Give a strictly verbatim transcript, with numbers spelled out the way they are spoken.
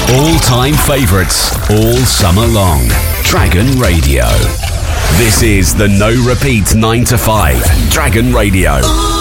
All-time favourites, all summer long. Dragon Radio. This is the No Repeat nine to five. Dragon Radio.